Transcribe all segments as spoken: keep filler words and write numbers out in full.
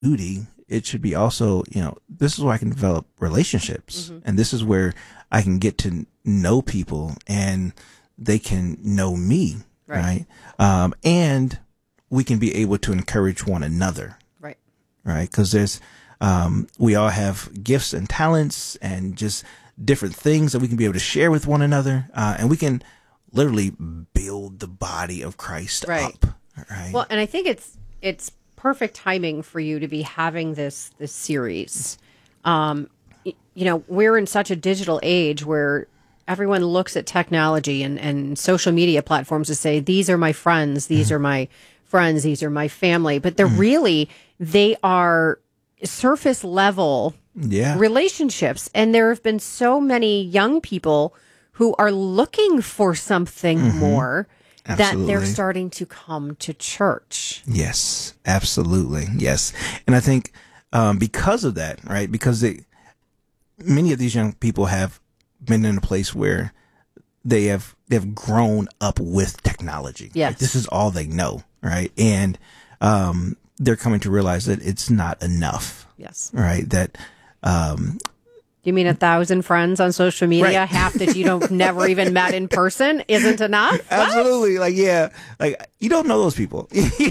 duty, it should be also, you know, this is where I can develop relationships. Mm-hmm. And this is where I can get to know people and they can know me. Right. right? Um, and we can be able to encourage one another. Right. Right. Because there's, um, we all have gifts and talents and just different things that we can be able to share with one another. Uh, and we can literally build the body of Christ right. up. Right. Well, and I think it's, it's perfect timing for you to be having this, this series. Um, y- you know, we're in such a digital age where everyone looks at technology and, and social media platforms to say, these are my friends, these mm. are my friends, these are my family. But they're mm. really, they are surface level yeah. relationships. And there have been so many young people who are looking for something mm-hmm. more Absolutely. that they're starting to come to church. Yes, absolutely. Yes. And I think um, because of that, right, because they, many of these young people have been in a place where they have they have grown up with technology. Yes. Like, this is all they know, right? And um, they're coming to realize that it's not enough. Yes. Right? That um, you mean a thousand friends on social media, right. half that you don't never even met in person isn't enough? Absolutely. What? Like, yeah, like you don't know those people.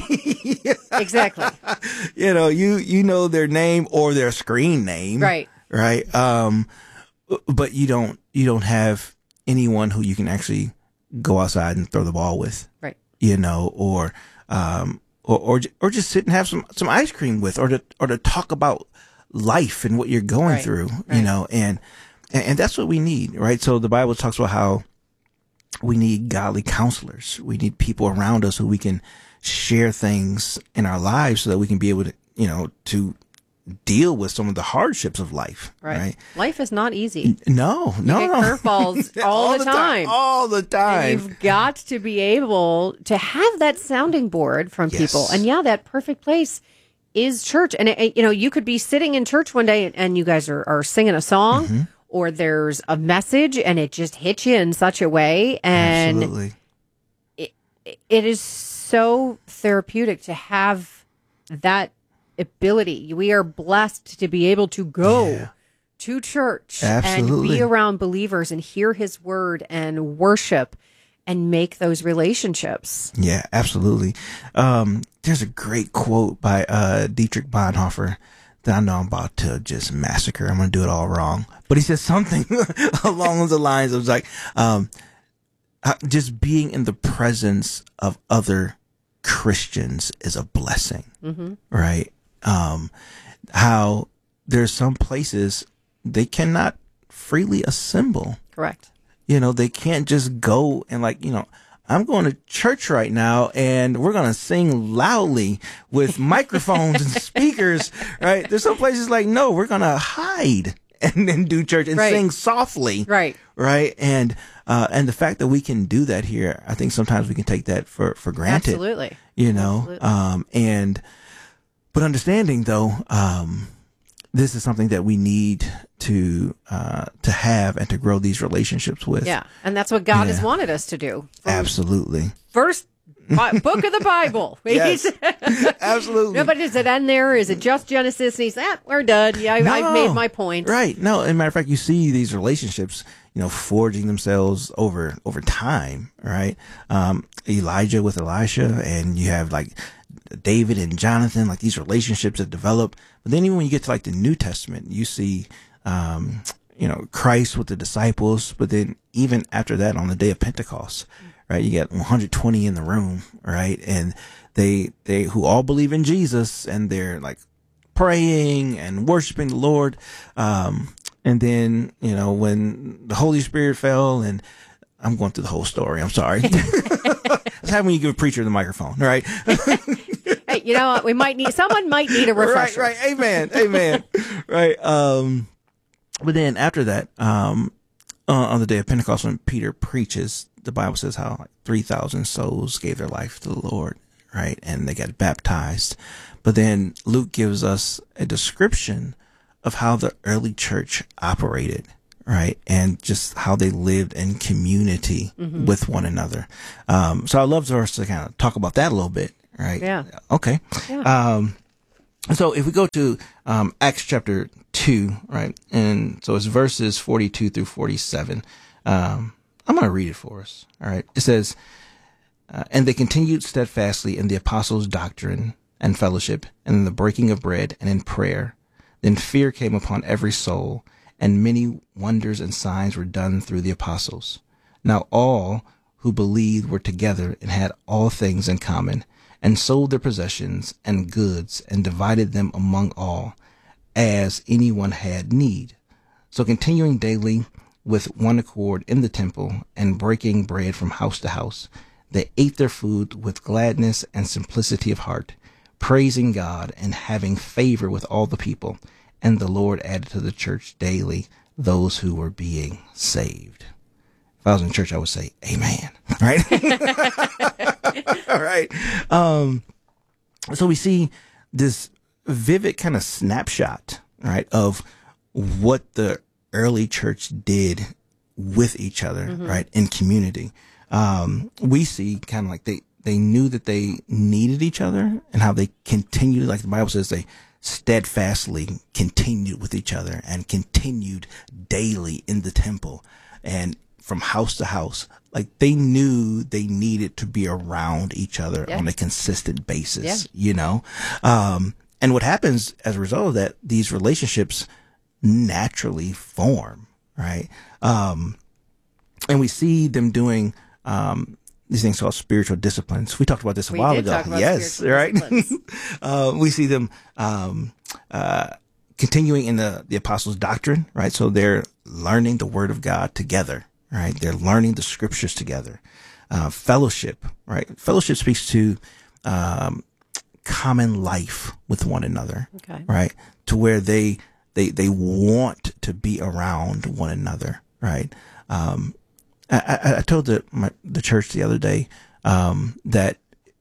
Exactly. You know, you you know their name or their screen name. Right. Right. Um, but you don't you don't have anyone who you can actually go outside and throw the ball with. Right. You know, or um or or, or just sit and have some, some ice cream with, or to or to talk about life and what you're going right. through, right. you know, and, and and that's what we need, right? So the Bible talks about how we need godly counselors. We need people around us who we can share things in our lives so that we can be able to, you know, to deal with some of the hardships of life. Right. right? Life is not easy. No, no, you get no. curveballs all, all the, the time. time. All the time. And you've got to be able to have that sounding board from yes. people. And yeah, that perfect place is church. And, it, you know, you could be sitting in church one day and, and you guys are, are singing a song mm-hmm. or there's a message and it just hits you in such a way. And Absolutely. It, it is so therapeutic to have that ability. We are blessed to be able to go yeah. to church Absolutely. and be around believers and hear his word and worship and make those relationships. Yeah, absolutely. Um, there's a great quote by uh, Dietrich Bonhoeffer that I know I'm about to just massacre. I'm going to do it all wrong. But he says something along the lines of like, um, just being in the presence of other Christians is a blessing, mm-hmm. right? Um, how there's some places they cannot freely assemble. Correct. You know, they can't just go and like, you know, I'm going to church right now and we're going to sing loudly with microphones and speakers, right? There's some places like, no, we're going to hide and then do church and right. sing softly. Right. Right. And, uh, and the fact that we can do that here, I think sometimes we can take that for, for granted. Absolutely. You know, Absolutely. um, and, but understanding though, um, this is something that we need to uh, to have and to grow these relationships with. Yeah, and that's what God yeah. has wanted us to do. Absolutely. First bi- book of the Bible. Yes, absolutely. No, but does it end there? Is it just Genesis? And he's, ah, we're done. Yeah, I've, no. I've made my point. Right. No, as a matter of fact, you see these relationships, you know, forging themselves over over time, right? Um, Elijah with Elisha, and you have like David and Jonathan, like these relationships that develop. But then even when you get to like the New Testament, you see, um, you know, Christ with the disciples. But then even after that, on the day of Pentecost, right, you get one hundred twenty in the room, right? And they, they, who all believe in Jesus, and they're like praying and worshiping the Lord. Um, and then, you know, when the Holy Spirit fell, and I'm going through the whole story. I'm sorry. That's how when you give a preacher the microphone, right? Hey, you know what? We might need, someone might need a refresher. Right, right. Amen. Amen. Right. Um, but then after that, um, uh, on the day of Pentecost, when Peter preaches, the Bible says how like three thousand souls gave their life to the Lord, right? And they got baptized. But then Luke gives us a description of how the early church operated, right? And just how they lived in community mm-hmm. with one another. Um, so I'd love for us to kind of talk about that a little bit, right? Yeah. Okay. Yeah. Um, So if we go to um, Acts chapter two, right, and so it's verses forty-two through forty-seven. Um, I'm going to read it for us. All right. It says, uh, and they continued steadfastly in the apostles' doctrine and fellowship, and in the breaking of bread, and in prayer. Then fear came upon every soul, and many wonders and signs were done through the apostles. Now all who believed were together and had all things in common, and sold their possessions and goods, and divided them among all, as anyone had need. So continuing daily with one accord in the temple, and breaking bread from house to house, they ate their food with gladness and simplicity of heart, praising God and having favor with all the people. And the Lord added to the church daily those who were being saved. If I was in church, I would say, amen. Right? All right. Um, so we see this vivid kind of snapshot, right, of what the early church did with each other, mm-hmm. right, in community. Um, we see kind of like they, they knew that they needed each other, and how they continued, like the Bible says, they steadfastly continued with each other and continued daily in the temple and from house to house. Like they knew they needed to be around each other yeah. on a consistent basis, yeah. you know? Um, and what happens as a result of that, these relationships naturally form, right? Um, and we see them doing, um, these things called spiritual disciplines. We talked about this a we while did ago. Talk about yes, right. uh, we see them um, uh, continuing in the the apostles' doctrine, right? So they're learning the Word of God together, right? They're learning the Scriptures together. Uh, fellowship, right? Fellowship speaks to um, common life with one another, okay. right? To where they they they want to be around one another, right? Um, I, I told the my, the church the other day um, that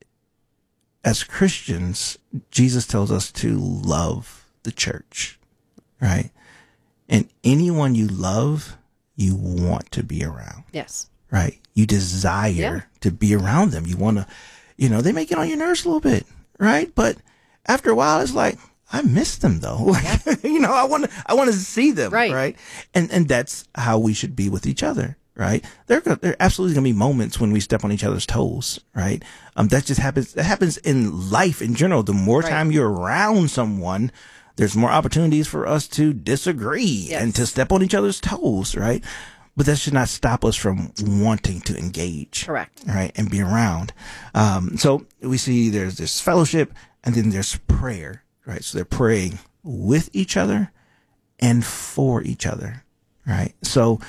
as Christians, Jesus tells us to love the church, right? And anyone you love, you want to be around. Yes. Right? You desire yeah. to be around them. You want to, you know, they may get on your nerves a little bit, right? But after a while, it's like, I miss them though. Yeah. you know, I want to, I want to see them, right? right? And and that's how we should be with each other. Right. There, there absolutely going to be moments when we step on each other's toes. Right. Um, that just happens. That happens in life in general. The more right. time you're around someone, there's more opportunities for us to disagree yes. and to step on each other's toes. Right. But that should not stop us from wanting to engage. Correct. Right. And be around. Um, so we see there's this fellowship, and then there's prayer. Right. So they're praying with each other and for each other. Right. So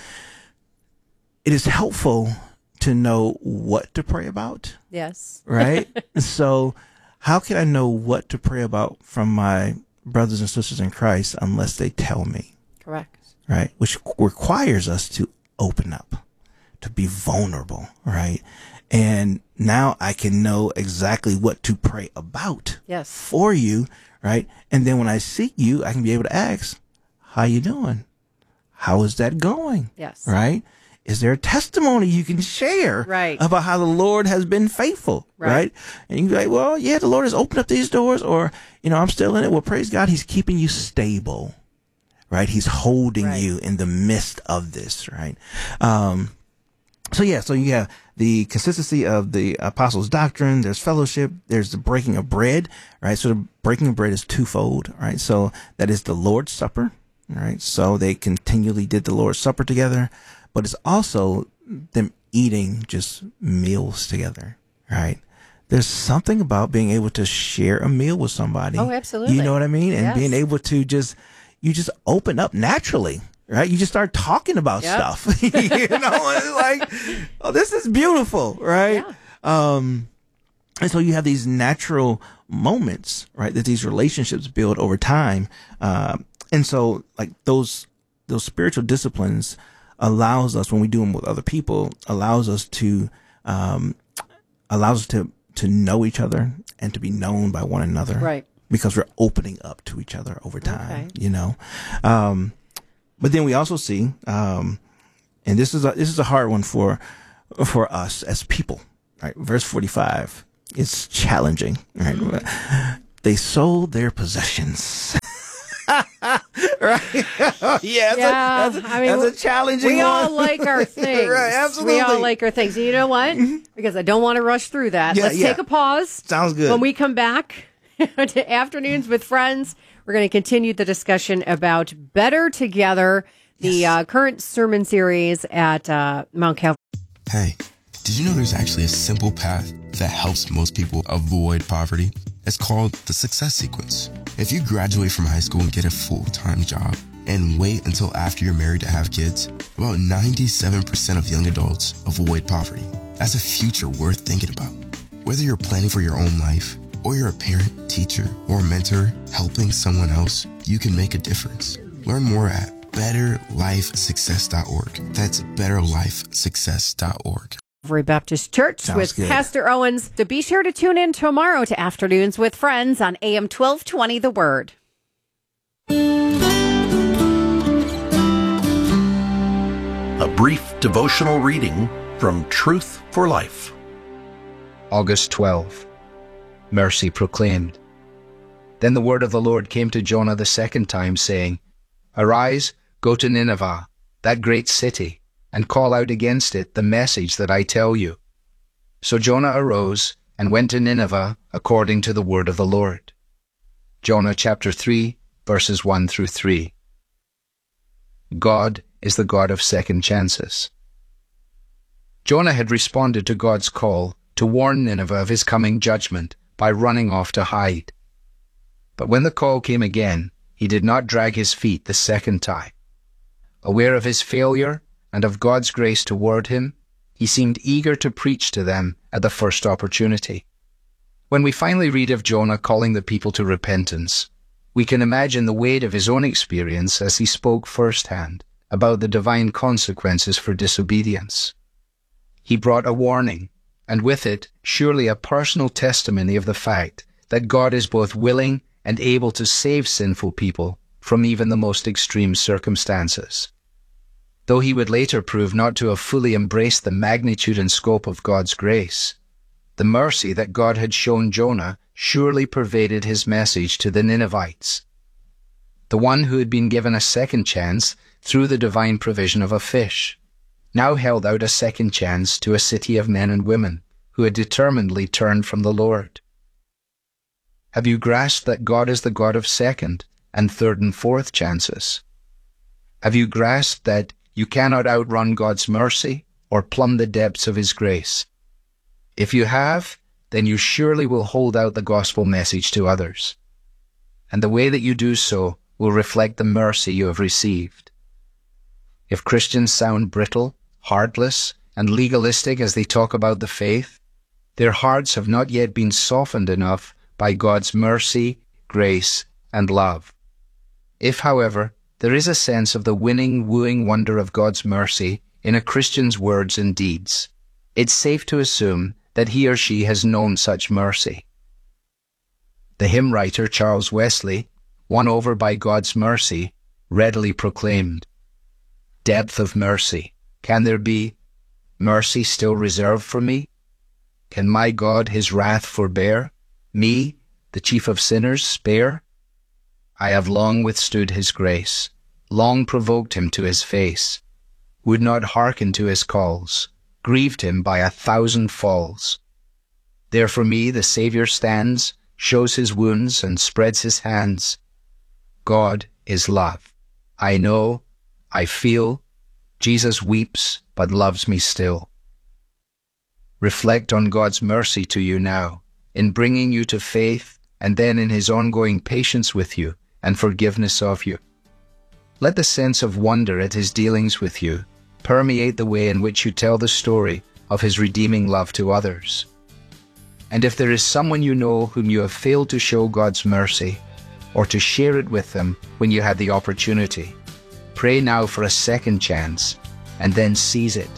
it is helpful to know what to pray about. Yes. Right? So how can I know what to pray about from my brothers and sisters in Christ unless they tell me? Correct. Right? Which requires us to open up, to be vulnerable, right? And now I can know exactly what to pray about yes. for you, right? And then when I seek you, I can be able to ask, how you doing? How is that going? Yes. Right? Is there a testimony you can share right. about how the Lord has been faithful? Right. right. And you can be like, well, yeah, the Lord has opened up these doors, or, you know, I'm still in it. Well, praise God. He's keeping you stable, right? He's holding right. you in the midst of this, right? Um, so yeah, so you have the consistency of the apostles' doctrine. There's fellowship. There's the breaking of bread, right? So the breaking of bread is twofold, right? So that is the Lord's Supper, right? So they continually did the Lord's Supper together. But it's also them eating just meals together, right? There's something about being able to share a meal with somebody. Oh, absolutely. You know what I mean? And yes. being able to just, you just open up naturally, right? You just start talking about yep. stuff, you know, and like, oh, this is beautiful, right? Yeah. Um, and so you have these natural moments, right, that these relationships build over time. Um, and so like those, those spiritual disciplines allows us, when we do them with other people, allows us to, um, allows us to, to know each other and to be known by one another. Right. Because we're opening up to each other over time, okay. you know? Um, but then we also see, um, and this is a, this is a hard one for, for us as people, right? Verse forty-five is challenging, right? Mm-hmm. they sold their possessions. Right? yeah, that's, yeah, a, that's, a, I mean, that's a challenging we one. all like our things. Right, absolutely. We all like our things. And you know what? Mm-hmm. Because I don't want to rush through that. Yeah, Let's yeah. take a pause. Sounds good. When we come back to Afternoons with Friends, we're going to continue the discussion about Better Together, the yes. uh, current sermon series at uh, Mount Calvary. Hey, did you know there's actually a simple path that helps most people avoid poverty? It's called the Success Sequence. If you graduate from high school and get a full-time job and wait until after you're married to have kids, about ninety-seven percent of young adults avoid poverty. That's a future worth thinking about. Whether you're planning for your own life, or you're a parent, teacher, or mentor helping someone else, you can make a difference. Learn more at better life success dot org. That's better life success dot org. Calvary Baptist Church Sounds with good. Pastor Owens. To be sure to tune in tomorrow to Afternoons with Friends on A M twelve twenty The Word. A brief devotional reading from Truth for Life. August twelfth. Mercy proclaimed. Then the word of the Lord came to Jonah the second time, saying, Arise, go to Nineveh, that great city, and call out against it the message that I tell you. So Jonah arose and went to Nineveh according to the word of the Lord. Jonah chapter three, verses one through three. God is the God of second chances. Jonah had responded to God's call to warn Nineveh of his coming judgment by running off to hide. But when the call came again, he did not drag his feet the second time. Aware of his failure and of God's grace toward him, he seemed eager to preach to them at the first opportunity. When we finally read of Jonah calling the people to repentance, we can imagine the weight of his own experience as he spoke firsthand about the divine consequences for disobedience. He brought a warning, and with it, surely a personal testimony of the fact that God is both willing and able to save sinful people from even the most extreme circumstances. Though he would later prove not to have fully embraced the magnitude and scope of God's grace, the mercy that God had shown Jonah surely pervaded his message to the Ninevites. The one who had been given a second chance through the divine provision of a fish now held out a second chance to a city of men and women who had determinedly turned from the Lord. Have you grasped that God is the God of second and third and fourth chances? Have you grasped that you cannot outrun God's mercy or plumb the depths of His grace? If you have, then you surely will hold out the gospel message to others. And the way that you do so will reflect the mercy you have received. If Christians sound brittle, heartless, and legalistic as they talk about the faith, their hearts have not yet been softened enough by God's mercy, grace, and love. If, however, there is a sense of the winning, wooing wonder of God's mercy in a Christian's words and deeds, it's safe to assume that he or she has known such mercy. The hymn writer Charles Wesley, won over by God's mercy, readily proclaimed, "Depth of mercy, can there be mercy still reserved for me? Can my God His wrath forbear, me, the chief of sinners, spare? I have long withstood His grace, long provoked Him to His face, would not hearken to His calls, grieved Him by a thousand falls. There for me the Saviour stands, shows His wounds and spreads His hands. God is love. I know, I feel, Jesus weeps but loves me still." Reflect on God's mercy to you now, in bringing you to faith, and then in His ongoing patience with you and forgiveness of you. Let the sense of wonder at His dealings with you permeate the way in which you tell the story of His redeeming love to others. And if there is someone you know whom you have failed to show God's mercy, or to share it with them when you had the opportunity, pray now for a second chance, and then seize it.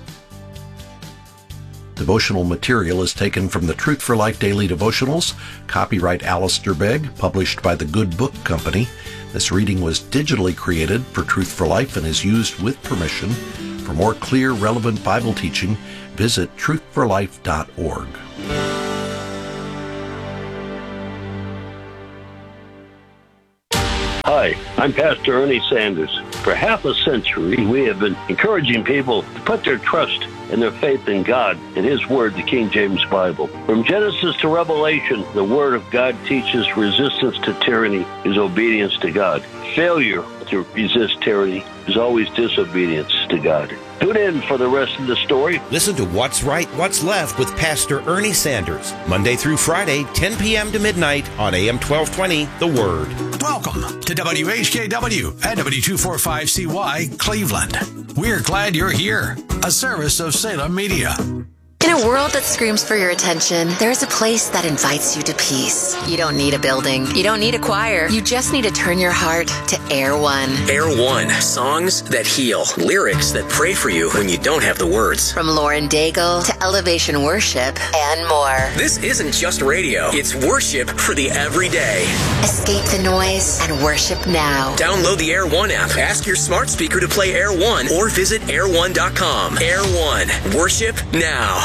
Devotional material is taken from the Truth for Life Daily Devotionals, copyright Alistair Begg, published by the Good Book Company. This reading was digitally created for Truth for Life and is used with permission. For more clear, relevant Bible teaching, visit truth for life dot org. Hi, I'm Pastor Ernie Sanders. For half a century, we have been encouraging people to put their trust and their faith in God and His Word, the King James Bible. From Genesis to Revelation, the Word of God teaches resistance to tyranny is obedience to God. Failure to resist tyranny is always disobedience to God. Tune in for the rest of the story. Listen to What's Right, What's Left with Pastor Ernie Sanders, Monday through Friday, ten p.m. to midnight on A M twelve twenty, The Word. Welcome to W H K W and W two forty-five C Y Cleveland. We're glad you're here. A service of Salem Media. In a world that screams for your attention, there's a place that invites you to peace. You don't need a building. You don't need a choir. You just need to turn your heart to Air One. Air One. Songs that heal. Lyrics that pray for you when you don't have the words. From Lauren Daigle to Elevation Worship and more. This isn't just radio. It's worship for the everyday. Escape the noise and worship now. Download the Air One app. Ask your smart speaker to play Air One or visit air one dot com. Air One. Worship now.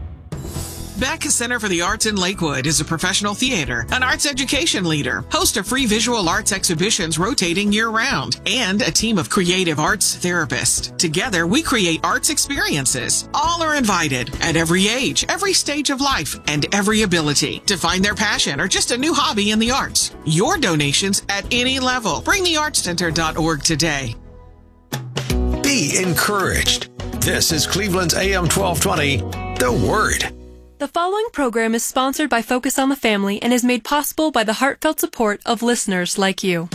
Beck Center for the Arts in Lakewood is a professional theater, an arts education leader, host of free visual arts exhibitions rotating year-round, and a team of creative arts therapists. Together, we create arts experiences. All are invited at every age, every stage of life, and every ability to find their passion or just a new hobby in the arts. Your donations at any level. Bring the arts center dot org today. Be encouraged. This is Cleveland's A M twelve twenty, The Word. The following program is sponsored by Focus on the Family and is made possible by the heartfelt support of listeners like you.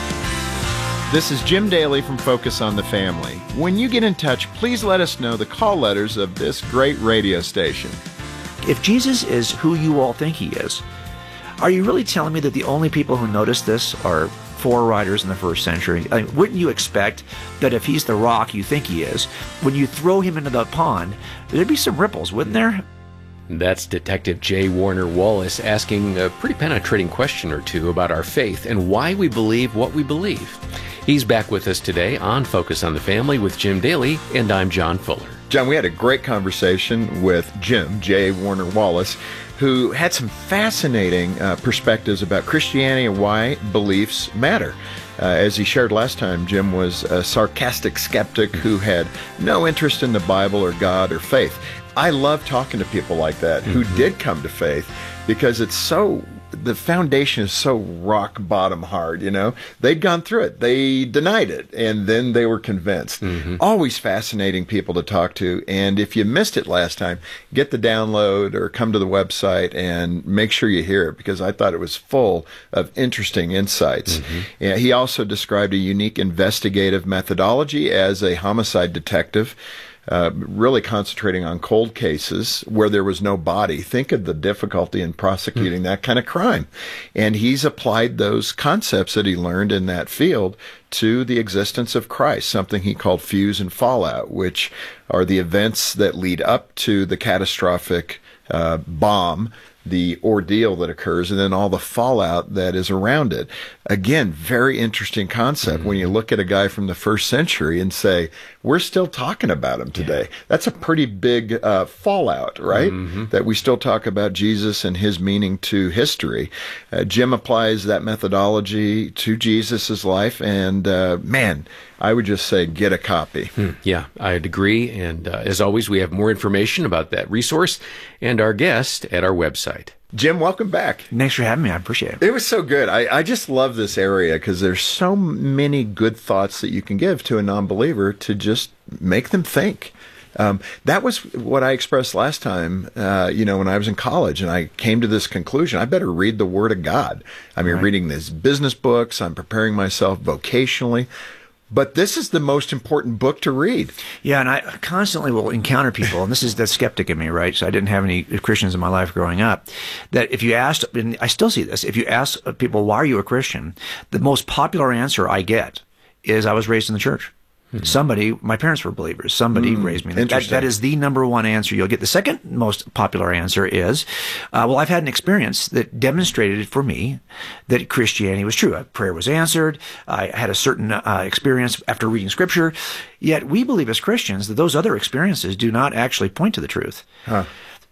This is Jim Daly from Focus on the Family. When you get in touch, please let us know the call letters of this great radio station. If Jesus is who you all think he is, are you really telling me that the only people who notice this are four writers in the first century? I mean, wouldn't you expect that if he's the rock you think he is, when you throw him into the pond, there'd be some ripples, wouldn't there? That's Detective J. Warner Wallace asking a pretty penetrating question or two about our faith and why we believe what we believe. He's back with us today on Focus on the Family with Jim Daly, and I'm John Fuller. John, we had a great conversation with Jim, J. Warner Wallace, who had some fascinating uh, perspectives about Christianity and why beliefs matter. Uh, as he shared last time, Jim was a sarcastic skeptic who had no interest in the Bible or God or faith. I love talking to people like that mm-hmm. who did come to faith, because it's so, the foundation is so rock bottom hard, you know. They'd gone through it. They denied it, and then they were convinced. Mm-hmm. Always fascinating people to talk to. And if you missed it last time, get the download or come to the website and make sure you hear it, because I thought it was full of interesting insights. Mm-hmm. And he also described a unique investigative methodology as a homicide detective. Uh, really concentrating on cold cases where there was no body. Think of the difficulty in prosecuting mm. that kind of crime. And he's applied those concepts that he learned in that field to the existence of Christ, something he called fuse and fallout, which are the events that lead up to the catastrophic uh, bomb, the ordeal that occurs, and then all the fallout that is around it. Again, very interesting concept mm-hmm. when you look at a guy from the first century and say, we're still talking about him today. Yeah. That's a pretty big uh, fallout, right? Mm-hmm. That we still talk about Jesus and his meaning to history. Uh, Jim applies that methodology to Jesus's life, and uh, man, I would just say get a copy. Hmm. Yeah, I'd agree. And uh, as always, we have more information about that resource and our guest at our website. Jim, welcome back. Thanks for having me. I appreciate it. It was so good. I, I just love this area because there's so many good thoughts that you can give to a non-believer to just make them think. Um, that was what I expressed last time, uh, you know, when I was in college, and I came to this conclusion. I better read the Word of God. I mean, right. reading these business books. I'm preparing myself vocationally. But this is the most important book to read. Yeah, and I constantly will encounter people, and this is the skeptic in me, right? So I didn't have any Christians in my life growing up, that if you asked, and I still see this, if you ask people, why are you a Christian? The most popular answer I get is, I was raised in the church. Mm-hmm. Somebody, my parents were believers. Somebody mm, raised me. That, that is the number one answer you'll get. The second most popular answer is, uh, well, I've had an experience that demonstrated for me that Christianity was true. Prayer was answered. I had a certain uh, experience after reading Scripture. Yet we believe as Christians that those other experiences do not actually point to the truth. Huh.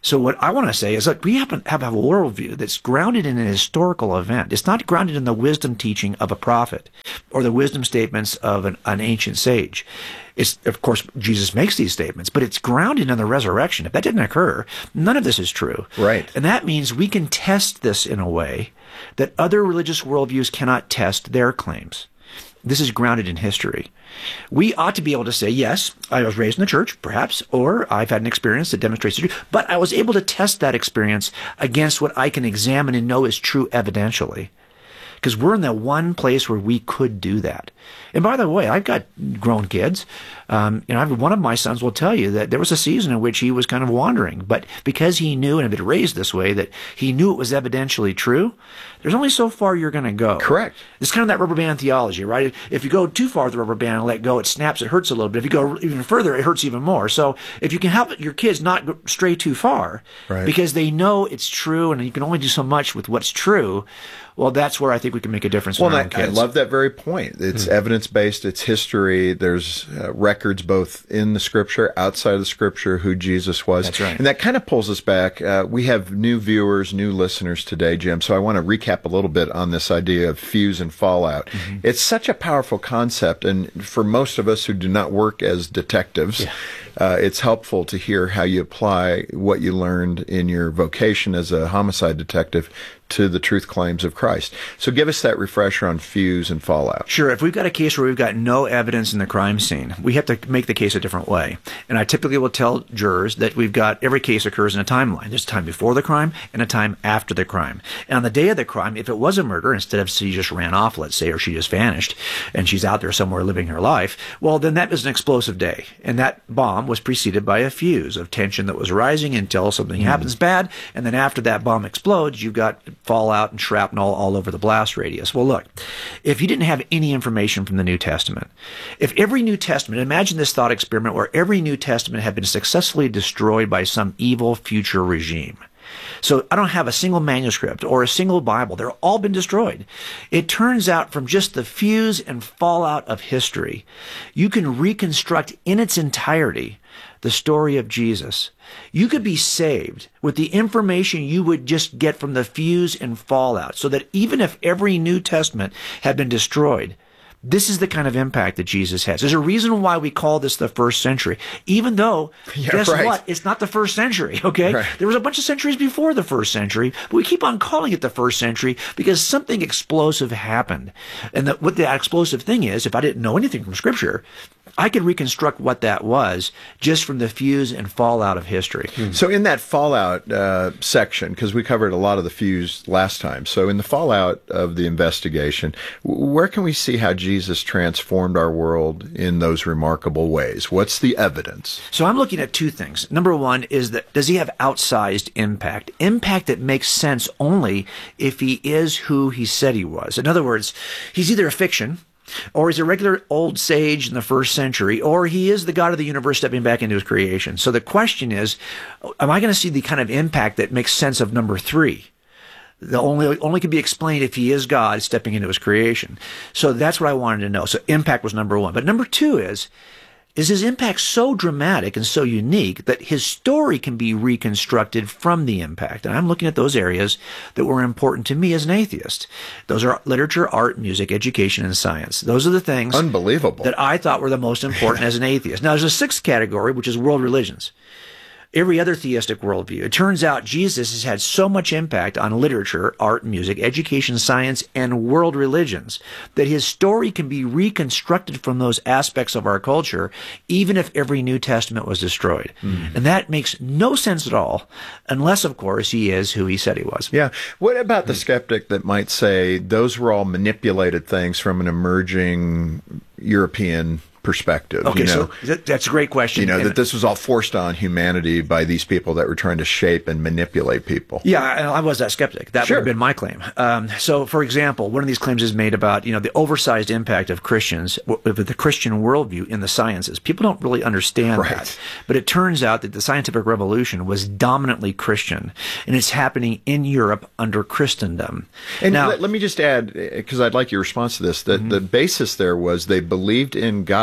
So what I want to say is, look, we have to have a worldview that's grounded in an historical event. It's not grounded in the wisdom teaching of a prophet or the wisdom statements of an, an ancient sage. It's, of course, Jesus makes these statements, but it's grounded in the resurrection. If that didn't occur, none of this is true. Right. And that means we can test this in a way that other religious worldviews cannot test their claims. This is grounded in history. We ought to be able to say, yes, I was raised in the church, perhaps, or I've had an experience that demonstrates the truth, but I was able to test that experience against what I can examine and know is true evidentially. Because we're in the one place where we could do that. And by the way, I've got grown kids. Um, you know, I've, one of my sons will tell you that there was a season in which he was kind of wandering. But because he knew and had been raised this way, that he knew it was evidentially true, there's only so far you're going to go. Correct. It's kind of that rubber band theology, right? If you go too far with the rubber band and let go, it snaps, it hurts a little bit. If you go even further, it hurts even more. So if you can help your kids not go stray too far, right, because they know it's true and you can only do so much with what's true, well, that's where I think we can make a difference well, for our I, kids. I love that very point. It's mm. evidence-based, it's history. There's uh, records both in the Scripture, outside of the Scripture, who Jesus was. That's right. And that kind of pulls us back. Uh, we have new viewers, new listeners today, Jim, so I want to recap a little bit on this idea of fuse and fallout. Mm-hmm. It's such a powerful concept, and for most of us who do not work as detectives, yeah. uh, it's helpful to hear how you apply what you learned in your vocation as a homicide detective to the truth claims of Christ. So give us that refresher on fuse and fallout. Sure. If we've got a case where we've got no evidence in the crime scene, we have to make the case a different way. And I typically will tell jurors that we've got every case occurs in a timeline. There's a time before the crime and a time after the crime. And on the day of the crime, if it was a murder, instead of she just ran off, let's say, or she just vanished, and she's out there somewhere living her life, well, then that was an explosive day. And that bomb was preceded by a fuse of tension that was rising until something mm. happens bad. And then after that bomb explodes, you've got fallout and shrapnel all over the blast radius. Well, look, if you didn't have any information from the New Testament, if every New Testament, imagine this thought experiment where every New Testament had been successfully destroyed by some evil future regime. So I don't have a single manuscript or a single Bible. They're all been destroyed. It turns out from just the fuse and fallout of history, you can reconstruct in its entirety the story of Jesus. You could be saved with the information you would just get from the fuse and fallout, so that even if every New Testament had been destroyed, this is the kind of impact that Jesus has. There's a reason why we call this the first century, even though, yeah, guess right. what? It's not the first century, okay? Right. There was a bunch of centuries before the first century, but we keep on calling it the first century because something explosive happened. And the, what that explosive thing is, if I didn't know anything from Scripture, I could reconstruct what that was just from the fuse and fallout of history. Hmm. So in that fallout uh, section, because we covered a lot of the fuse last time, so in the fallout of the investigation, where can we see how Jesus transformed our world in those remarkable ways? What's the evidence? So I'm looking at two things. Number one is that does he have outsized impact? Impact that makes sense only if he is who he said he was. In other words, he's either a fiction, or he's a regular old sage in the first century, or he is the God of the universe stepping back into his creation. So the question is, am I going to see the kind of impact that makes sense of number three? The only only can be explained if he is God stepping into his creation. So that's what I wanted to know. So impact was number one. But number two is, is his impact so dramatic and so unique that his story can be reconstructed from the impact. And I'm looking at those areas that were important to me as an atheist. Those are literature, art, music, education, and science. Those are the things Unbelievable. that I thought were the most important as an atheist. Now, there's a sixth category, which is world religions. Every other theistic worldview. It turns out Jesus has had so much impact on literature, art, music, education, science, and world religions that his story can be reconstructed from those aspects of our culture, even if every New Testament was destroyed. Mm. And that makes no sense at all, unless, of course, he is who he said he was. Yeah. What about the skeptic that might say those were all manipulated things from an emerging European perspective? Okay, you know, so that's a great question. You know, and that this was all forced on humanity by these people that were trying to shape and manipulate people. Yeah, I was that skeptic. That sure. would have been my claim. Um, so, for example, one of these claims is made about, you know, the oversized impact of Christians, of the Christian worldview in the sciences. People don't really understand right. that. But it turns out that the scientific revolution was dominantly Christian, and it's happening in Europe under Christendom. And now, let, let me just add, because I'd like your response to this, that mm-hmm. the basis there was they believed in God,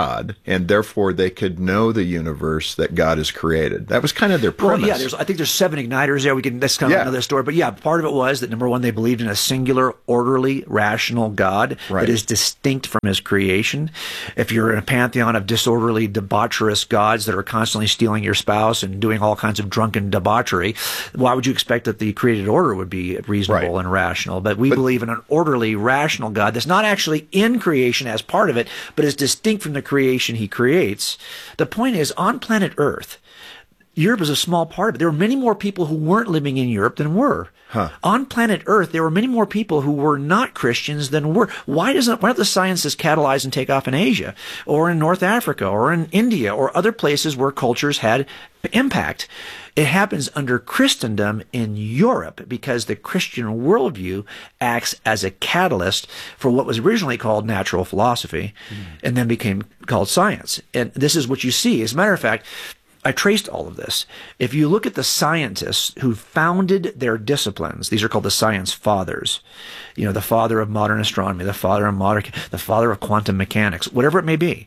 God, and therefore they could know the universe that God has created. That was kind of their premise. Well, yeah, there's, I think there's seven igniters there. We can, that's kind of Yeah. another story. But yeah, part of it was that, number one, they believed in a singular, orderly, rational God Right. that is distinct from his creation. If you're in a pantheon of disorderly, debaucherous gods that are constantly stealing your spouse and doing all kinds of drunken debauchery, why would you expect that the created order would be reasonable Right. and rational? But we believe in an orderly, rational God that's not actually in creation as part of it, but is distinct from the creation he creates. The point is, on planet Earth, Europe is a small part of it. There were many more people who weren't living in Europe than were. Huh. On planet Earth, there were many more people who were not Christians than were. Why doesn't, why don't the sciences catalyze and take off in Asia or in North Africa or in India or other places where cultures had impact? It happens under Christendom in Europe because the Christian worldview acts as a catalyst for what was originally called natural philosophy and then became called science. And this is what you see. As a matter of fact, I traced all of this. If you look at the scientists who founded their disciplines, these are called the science fathers. You know, the father of modern astronomy, the father of modern, the father of quantum mechanics, whatever it may be.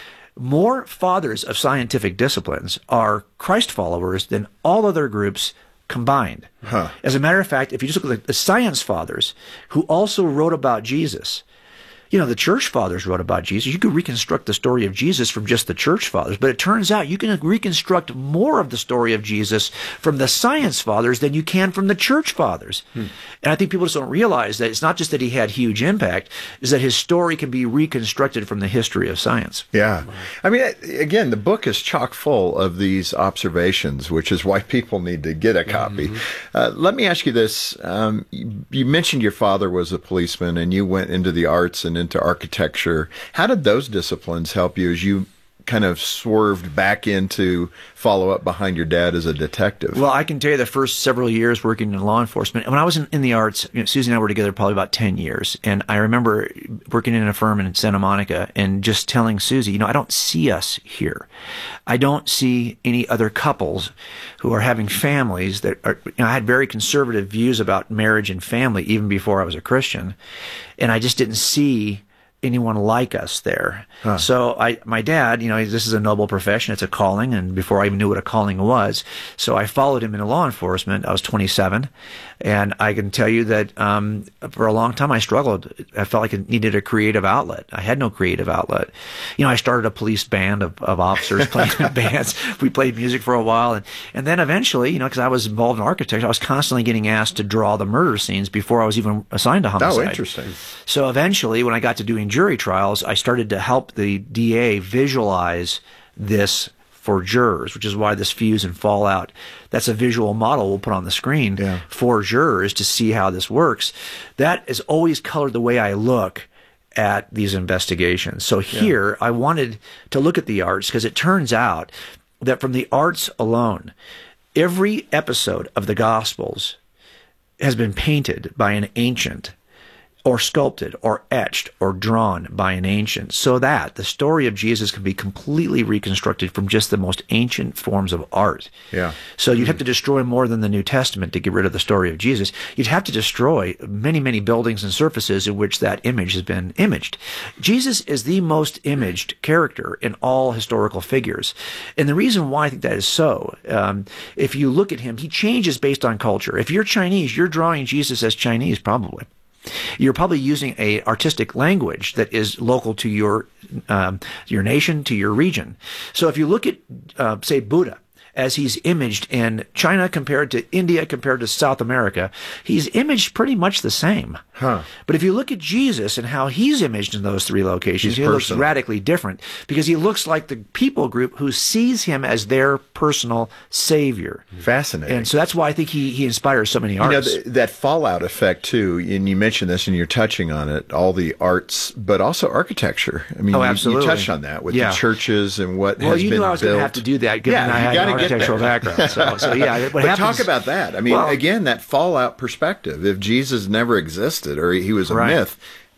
More fathers of scientific disciplines are Christ followers than all other groups combined. Huh. As a matter of fact, if you just look at the science fathers who also wrote about Jesus, you know, the church fathers wrote about Jesus. You could reconstruct the story of Jesus from just the church fathers, but it turns out you can reconstruct more of the story of Jesus from the science fathers than you can from the church fathers. Hmm. And I think people just don't realize that it's not just that he had huge impact, is that his story can be reconstructed from the history of science. Yeah. I mean, again, the book is chock full of these observations, which is why people need to get a copy. Mm-hmm. Uh, let me ask you this. Um, you, you mentioned your father was a policeman and you went into the arts and into architecture. How did those disciplines help you as you kind of swerved back into follow up behind your dad as a detective? Well, I can tell you the first several years working in law enforcement, when I was in, in the arts, you know, Susie and I were together probably about ten years. And I remember working in a firm in Santa Monica and just telling Susie, you know, I don't see us here. I don't see any other couples who are having families that are, you know, I had very conservative views about marriage and family even before I was a Christian. And I just didn't see anyone like us there. Huh. So I, my dad, you know, this is a noble profession. It's a calling. And before I even knew what a calling was, so I followed him into law enforcement. I was twenty-seven. And I can tell you that, um, for a long time I struggled. I felt like I needed a creative outlet. I had no creative outlet. You know, I started a police band of, of officers playing in bands. We played music for a while. And, and then eventually, you know, because I was involved in architecture, I was constantly getting asked to draw the murder scenes before I was even assigned to homicide. Oh, interesting. So eventually, when I got to doing jury trials, I started to help the D A visualize this for jurors, which is why this fuse and fallout, that's a visual model we'll put on the screen yeah. for jurors to see how this works. That has always colored the way I look at these investigations. So here, yeah. I wanted to look at the arts because it turns out that from the arts alone, every episode of the Gospels has been painted by an ancient, or sculpted, or etched, or drawn by an ancient, so that the story of Jesus can be completely reconstructed from just the most ancient forms of art. Yeah. So you'd have to destroy more than the New Testament to get rid of the story of Jesus. You'd have to destroy many, many buildings and surfaces in which that image has been imaged. Jesus is the most imaged character in all historical figures. And the reason why I think that is so, um, if you look at him, he changes based on culture. If you're Chinese, you're drawing Jesus as Chinese, probably. You're probably using a artistic language that is local to your um, your nation, to your region. So if you look at, uh, say, Buddha, as he's imaged in China compared to India compared to South America, he's imaged pretty much the same. Huh. But if you look at Jesus and how he's imaged in those three locations, he's he personal. looks radically different because he looks like the people group who sees him as their personal savior. Fascinating. And so that's why I think he, he inspires so many artists. You know, th- that fallout effect, too, and you mentioned this and you're touching on it, all the arts, but also architecture. I mean, oh, you, absolutely. you touched on that with yeah. the churches and what well, has you been knew I was going built. to have to do that, given yeah, I had an architectural background. So, so yeah, what but happens, talk about that. I mean, well, again, that fallout perspective. If Jesus never existed or he was a right. myth,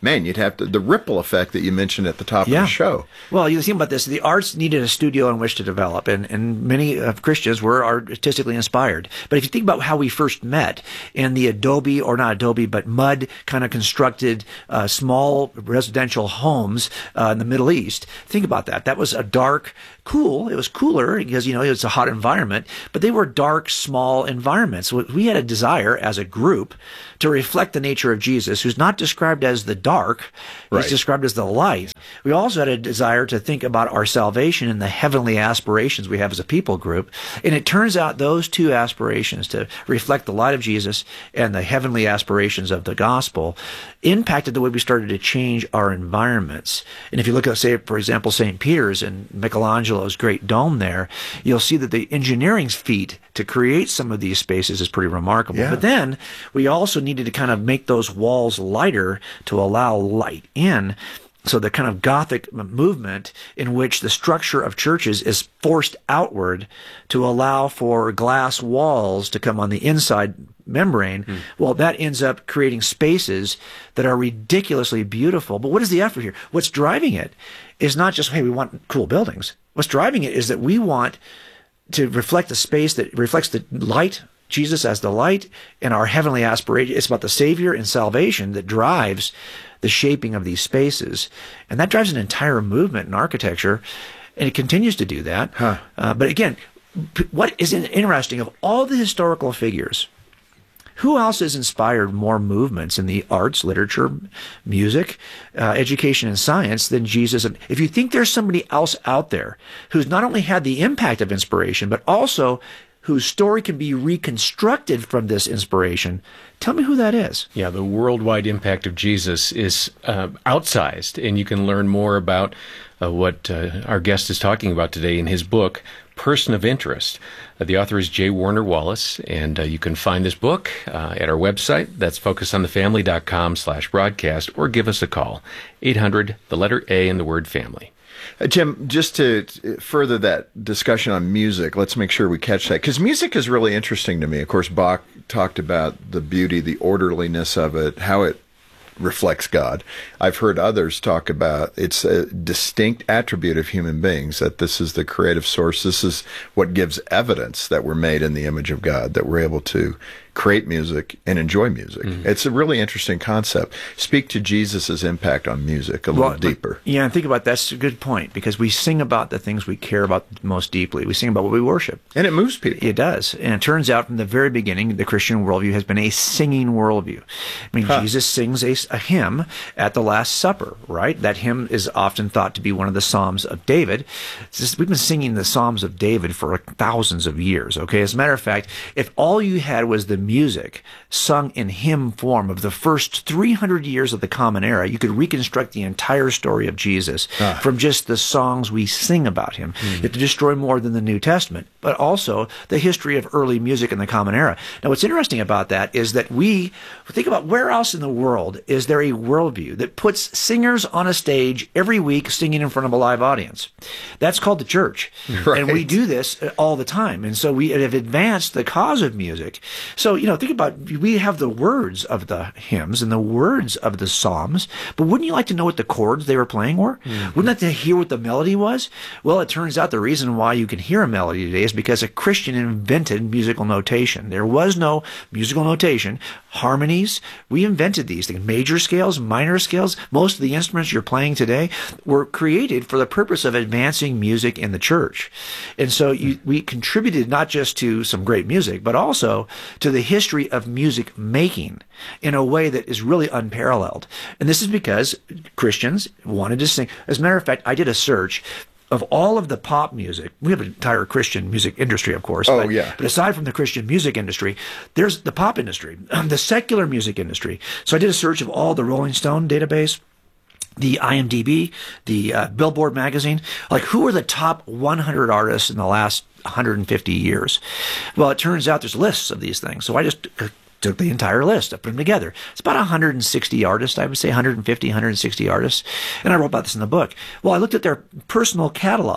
man, you'd have to, the ripple effect that you mentioned at the top Yeah. of the show. Well, you think about this. The arts needed a studio in which to develop, and, and many uh, Christians were artistically inspired. But if you think about how we first met in the Adobe, or not Adobe, but mud kind of constructed uh, small residential homes uh, in the Middle East, think about that. That was a dark, cool. It was cooler because, you know, it was a hot environment, but they were dark, small environments. We had a desire as a group to reflect the nature of Jesus, who's not described as the dark, Right. he's described as the light. We also had a desire to think about our salvation and the heavenly aspirations we have as a people group. And it turns out those two aspirations, to reflect the light of Jesus and the heavenly aspirations of the gospel, impacted the way we started to change our environments. And if you look at, say, for example, Saint Peter's and Michelangelo's great dome there, you'll see that the engineering feat to create some of these spaces is pretty remarkable. Yeah. But then we also needed to kind of make those walls lighter to allow light in. So the kind of Gothic movement in which the structure of churches is forced outward to allow for glass walls to come on the inside membrane, mm. well, that ends up creating spaces that are ridiculously beautiful. But what is the effort here? What's driving it is not just, hey, we want cool buildings. What's driving it is that we want to reflect a space that reflects the light, Jesus as the light, and our heavenly aspiration. It's about the Savior and salvation that drives the shaping of these spaces. And that drives an entire movement in architecture, and it continues to do that. Huh. Uh, but again, p- what is interesting, of all the historical figures, who else has inspired more movements in the arts, literature, music, uh, education, and science than Jesus? And if you think there's somebody else out there who's not only had the impact of inspiration, but also whose story can be reconstructed from this inspiration, tell me who that is. Yeah, the worldwide impact of Jesus is uh, outsized, and you can learn more about uh, what uh, our guest is talking about today in his book, Person of Interest. Uh, the author is J. Warner Wallace, and uh, you can find this book uh, at our website. That's focusonthefamily.com slash broadcast, or give us a call, eight hundred, the letter A, and the word family. Uh, Jim, just to further that discussion on music, let's make sure we catch that, because music is really interesting to me. Of course, Bach talked about the beauty, the orderliness of it, how it reflects God. I've heard others talk about it's a distinct attribute of human beings, that this is the creative source. This is what gives evidence that we're made in the image of God, that we're able to create music and enjoy music. Mm-hmm. It's a really interesting concept. Speak to Jesus' impact on music a well, little deeper. But, yeah, and think about that's a good point, because we sing about the things we care about most deeply. We sing about what we worship. And it moves people. It does. And it turns out from the very beginning, the Christian worldview has been a singing worldview. I mean, huh. Jesus sings a, a hymn at the Last Supper, right? That hymn is often thought to be one of the Psalms of David. Just, we've been singing the Psalms of David for thousands of years, okay? As a matter of fact, if all you had was the music sung in hymn form of the first three hundred years of the Common Era, you could reconstruct the entire story of Jesus ah. from just the songs we sing about him. Mm. You have to destroy more than the New Testament, but also the history of early music in the Common Era. Now, what's interesting about that is that we think about where else in the world is there a worldview that puts singers on a stage every week singing in front of a live audience. That's called the church. Right. And we do this all the time. And so we have advanced the cause of music. So, you know, think about, we have the words of the hymns and the words of the psalms, but wouldn't you like to know what the chords they were playing were? Mm-hmm. Wouldn't you like to hear what the melody was? Well, it turns out the reason why you can hear a melody today is because a Christian invented musical notation. There was no musical notation. Harmonies, we invented these things. Major scales, minor scales, most of the instruments you're playing today were created for the purpose of advancing music in the church. And so you, we contributed not just to some great music, but also to the history of music making in a way that is really unparalleled. And this is because Christians wanted to sing. As a matter of fact, I did a search of all of the pop music. We have an entire Christian music industry, of course. Oh, but, yeah. But aside from the Christian music industry, there's the pop industry, the secular music industry. So I did a search of all the Rolling Stone database, the I M D B, the uh, Billboard magazine, like who are the top one hundred artists in the last one hundred fifty years? Well, it turns out there's lists of these things. So I just uh, took the entire list, I put them together. It's about one hundred sixty artists, I would say, one hundred fifty, one hundred sixty artists. And I wrote about this in the book. Well, I looked at their personal catalog.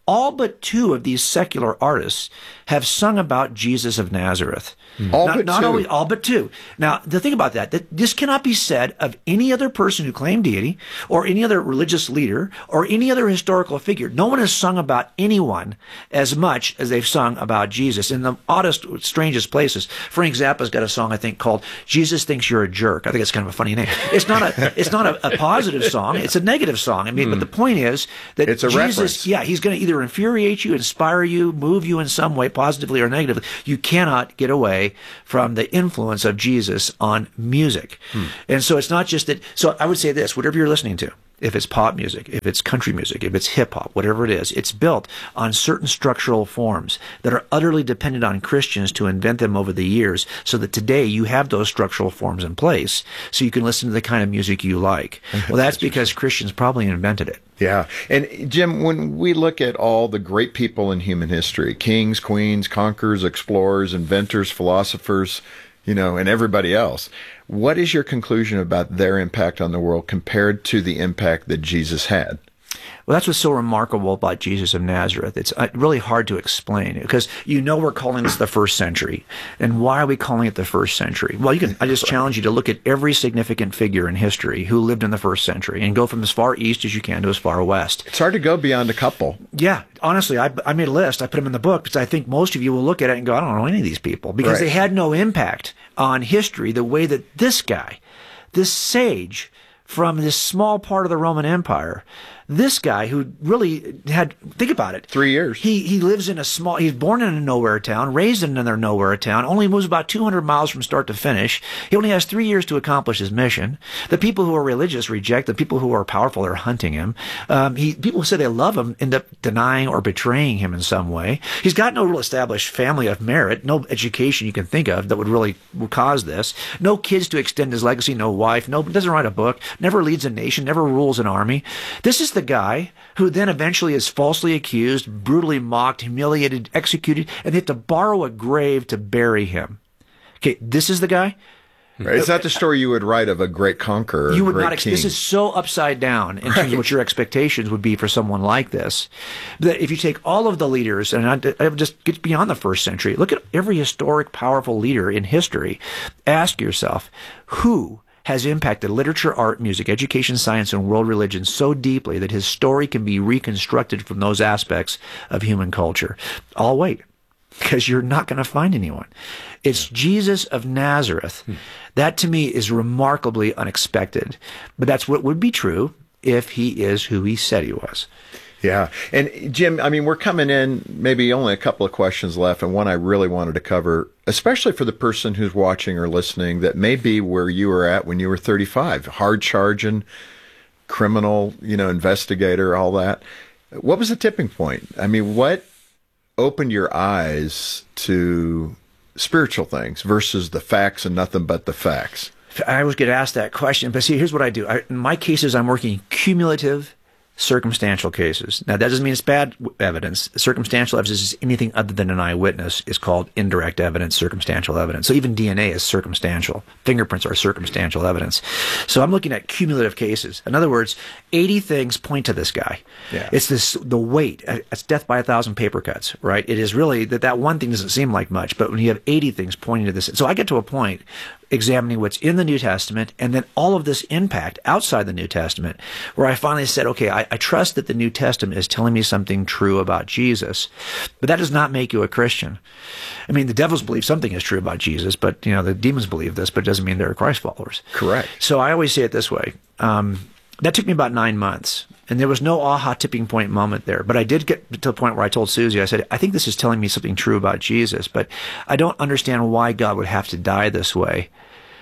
all but two of these secular artists have sung about Jesus of Nazareth. Mm. All not, but not two. Only, all but two. Now, the thing about that, that this cannot be said of any other person who claimed deity or any other religious leader or any other historical figure. No one has sung about anyone as much as they've sung about Jesus in the oddest, strangest places. Frank Zappa's got a song, I think, called Jesus Thinks You're a Jerk. I think it's kind of a funny name. It's not a, it's not a, a positive song. It's a negative song. I mean, mm. but the point is that it's a Jesus, reference. yeah, he's going to either infuriate you, inspire you, move you in some way, positively or negatively. You cannot get away from the influence of Jesus on music. Hmm. And so it's not just that. So I would say this, whatever you're listening to, if it's pop music, if it's country music, if it's hip hop, whatever it is, it's built on certain structural forms that are utterly dependent on Christians to invent them over the years, so that today you have those structural forms in place so you can listen to the kind of music you like. Well, that's because Christians probably invented it. Yeah. And Jim, when we look at all the great people in human history, kings, queens, conquerors, explorers, inventors, philosophers, you know, and everybody else, what is your conclusion about their impact on the world compared to the impact that Jesus had? Well, that's what's so remarkable about Jesus of Nazareth. It's really hard to explain because you know we're calling this the first century. And why are we calling it the first century? Well, you can. I just challenge you to look at every significant figure in history who lived in the first century and go from as far east as you can to as far west. It's hard to go beyond a couple. Yeah. Honestly, I, I made a list. I put them in the book because I think most of you will look at it and go, I don't know any of these people because right. they had no impact on history the way that this guy, this sage from this small part of the Roman Empire, this guy who really had, think about it. Three years. He he lives in a small, he's born in a nowhere town, raised in another nowhere town, only moves about two hundred miles from start to finish. He only has three years to accomplish his mission. The people who are religious reject, the people who are powerful are hunting him. Um, he, people who say they love him end up denying or betraying him in some way. He's got no real established family of merit, no education you can think of that would really cause this. No kids to extend his legacy, no wife, no, doesn't write a book, never leads a nation, never rules an army. This is the guy who then eventually is falsely accused, brutally mocked, humiliated, executed, and they have to borrow a grave to bury him. Okay, this is the guy. It's not the story you would write of a great conqueror. You would great not. Ex- king. This is so upside down in terms of what your expectations would be for someone like this. That if you take all of the leaders, and I, I just get beyond the first century, look at every historic, powerful leader in history. Ask yourself, who has impacted literature, art, music, education, science, and world religion so deeply that his story can be reconstructed from those aspects of human culture? I'll wait, because you're not going to find anyone. It's Jesus of Nazareth. Hmm. That, to me, is remarkably unexpected. But that's what would be true if he is who he said he was. Yeah. And Jim, I mean, we're coming in, maybe only a couple of questions left, and one I really wanted to cover, especially for the person who's watching or listening that may be where you were at when you were thirty-five, hard charging, criminal, you know, investigator, all that. What was the tipping point? I mean, what opened your eyes to spiritual things versus the facts and nothing but the facts? I always get asked that question, but see, here's what I do. I, in my cases, I'm working cumulative circumstantial cases. Now, that doesn't mean it's bad evidence. Circumstantial evidence is anything other than an eyewitness is called indirect evidence, circumstantial evidence. So even D N A is circumstantial. Fingerprints are circumstantial evidence. So I'm looking at cumulative cases. In other words, eighty things point to this guy. Yeah. It's this, the weight. It's death by a thousand paper cuts, right? It is really that that one thing doesn't seem like much, but when you have eighty things pointing to this. So I get to a point examining what's in the New Testament and then all of this impact outside the New Testament, where I finally said, okay, I, I trust that the New Testament is telling me something true about Jesus, but that does not make you a Christian. I mean, the devils believe something is true about Jesus, but, you know, the demons believe this, but it doesn't mean they're Christ followers. Correct. So I always say it this way. Um, that took me about nine months. And there was no aha tipping point moment there. But I did get to the point where I told Susie, I said, I think this is telling me something true about Jesus, but I don't understand why God would have to die this way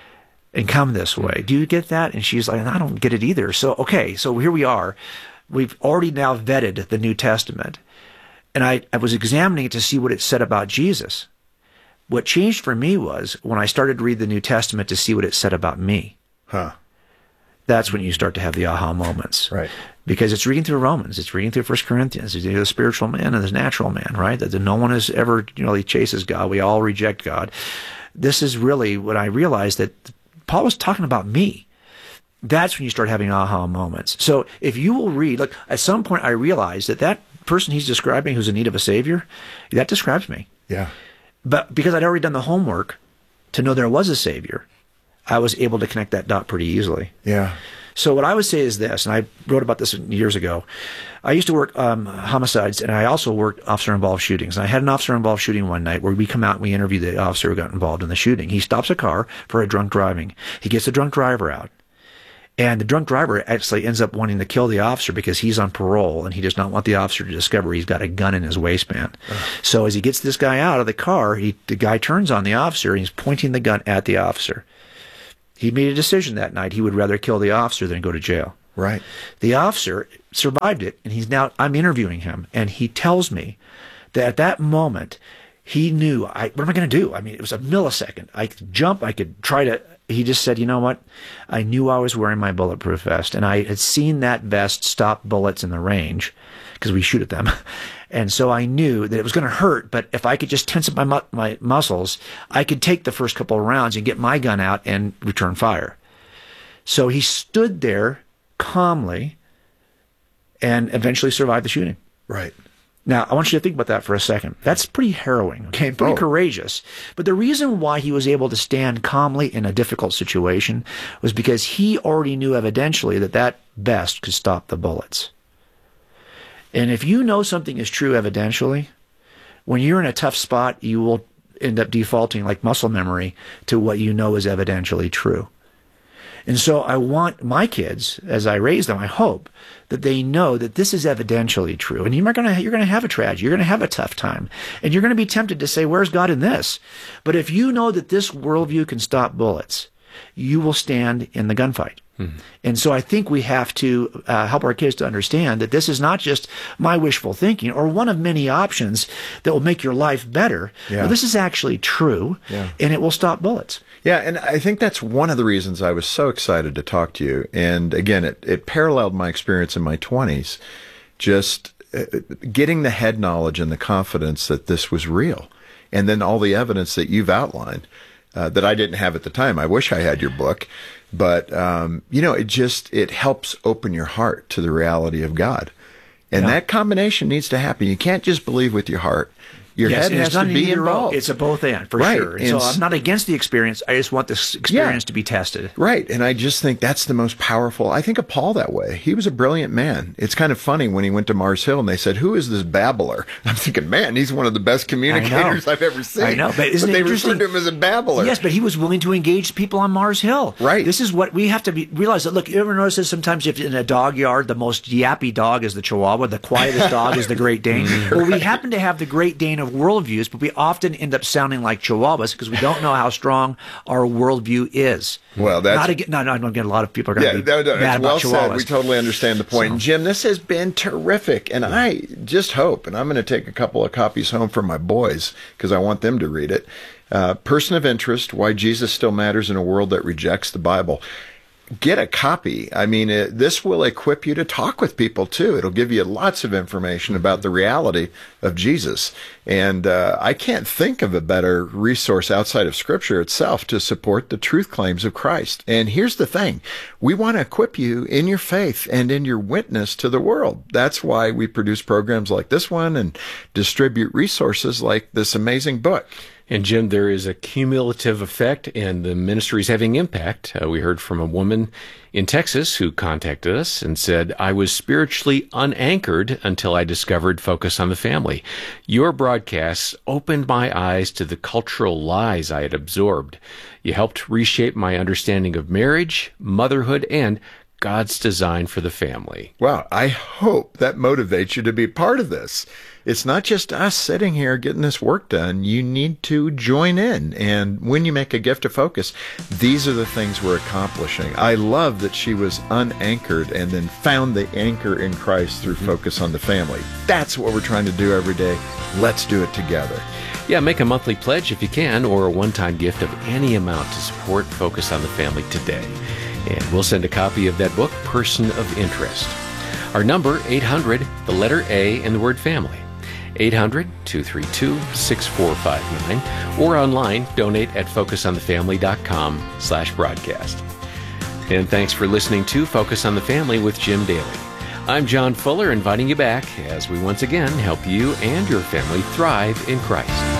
and come this way. Do you get that? And she's like, I don't get it either. So, okay, so here we are. We've already now vetted the New Testament. And I, I was examining it to see what it said about Jesus. What changed for me was when I started to read the New Testament to see what it said about me. Huh. That's when you start to have the aha moments. Right. Because it's reading through Romans, it's reading through First Corinthians, it's reading the spiritual man and the natural man, right? That no one has ever, you know, he chases God. We all reject God. This is really what I realized, that Paul was talking about me. That's when you start having aha moments. So if you will read, like at some point I realized that that person he's describing who's in need of a savior, that describes me. Yeah. But because I'd already done the homework to know there was a savior, I was able to connect that dot pretty easily. Yeah. So what I would say is this, and I wrote about this years ago. I used to work um, homicides, and I also worked officer-involved shootings. And I had an officer-involved shooting one night where we come out and we interview the officer who got involved in the shooting. He stops a car for a drunk driving. He gets the drunk driver out. And the drunk driver actually ends up wanting to kill the officer because he's on parole, and he does not want the officer to discover he's got a gun in his waistband. Ugh. So as he gets this guy out of the car, he, the guy turns on the officer, and he's pointing the gun at the officer. He made a decision that night. He would rather kill the officer than go to jail. Right. The officer survived it, and he's now, I'm interviewing him, and he tells me that at that moment, he knew, I, what am I going to do? I mean, it was a millisecond. I could jump, I could try to, he just said, you know what? I knew I was wearing my bulletproof vest, and I had seen that vest stop bullets in the range, because we shoot at them. And so I knew that it was going to hurt, but if I could just tense up my mu- my muscles, I could take the first couple of rounds and get my gun out and return fire. So he stood there calmly and eventually survived the shooting. Right. Now, I want you to think about that for a second. That's pretty harrowing, okay? Pretty oh. courageous. But the reason why he was able to stand calmly in a difficult situation was because he already knew evidentially that that vest could stop the bullets. And if you know something is true evidentially, when you're in a tough spot, you will end up defaulting like muscle memory to what you know is evidentially true. And so I want my kids, as I raise them, I hope that they know that this is evidentially true. And you're going to you're going to have a tragedy. You're going to have a tough time. And you're going to be tempted to say, where's God in this? But if you know that this worldview can stop bullets, you will stand in the gunfight. Mm-hmm. And so I think we have to uh, help our kids to understand that this is not just my wishful thinking or one of many options that will make your life better. Yeah. But this is actually true, yeah. and it will stop bullets. Yeah, and I think that's one of the reasons I was so excited to talk to you. And again, it, it paralleled my experience in my twenties, just uh, getting the head knowledge and the confidence that this was real. And then all the evidence that you've outlined uh, that I didn't have at the time. I wish I had your book. But, um, you know, it just, it helps open your heart to the reality of God. And yeah. that combination needs to happen. You can't just believe with your heart. Your yes, head has to be involved. It's a both and, for right. sure. And and so I'm not against the experience. I just want this experience yeah. to be tested. Right. And I just think that's the most powerful. I think of Paul that way. He was a brilliant man. It's kind of funny when he went to Mars Hill and they said, who is this babbler? I'm thinking, man, he's one of the best communicators I've ever seen. I know. But, isn't but they it interesting? referred to him as a babbler. Yes, but he was willing to engage people on Mars Hill. Right. This is what we have to be, realize that, look, you ever notice that sometimes if in a dog yard, the most yappy dog is the Chihuahua, the quietest dog is the Great Dane? Well, we happen to have the Great Dane of worldviews, but we often end up sounding like Chihuahuas because we don't know how strong our worldview is. Well, that's not again. No, no, again, a lot of people are going to yeah, be no, no, mad it's well about Chihuahuas. Said. We totally understand the point. So, and Jim, this has been terrific, and I just hope, and I'm going to take a couple of copies home for my boys because I want them to read it. Uh, Person of Interest: Why Jesus Still Matters in a World That Rejects the Bible. Get a copy. I mean, it, this will equip you to talk with people, too. It'll give you lots of information about the reality of Jesus. And uh, I can't think of a better resource outside of Scripture itself to support the truth claims of Christ. And here's the thing. We want to equip you in your faith and in your witness to the world. That's why we produce programs like this one and distribute resources like this amazing book. And Jim, there is a cumulative effect, and the ministry is having impact. Uh, we heard from a woman in Texas who contacted us and said, I was spiritually unanchored until I discovered Focus on the Family. Your broadcasts opened my eyes to the cultural lies I had absorbed. You helped reshape my understanding of marriage, motherhood, and God's design for the family. Wow, I hope that motivates you to be part of this. It's not just us sitting here getting this work done. You need to join in. And when you make a gift of Focus, these are the things we're accomplishing. I love that she was unanchored and then found the anchor in Christ through Focus on the Family. That's what we're trying to do every day. Let's do it together. Yeah, make a monthly pledge if you can, or a one-time gift of any amount to support Focus on the Family today. And we'll send a copy of that book, Person of Interest. Our number, eight hundred, the letter A, and the word family. eight hundred, two three two, six four five nine, or online, donate at focusonthefamily.com slash broadcast. And thanks for listening to Focus on the Family with Jim Daly. I'm John Fuller, inviting you back as we once again help you and your family thrive in Christ.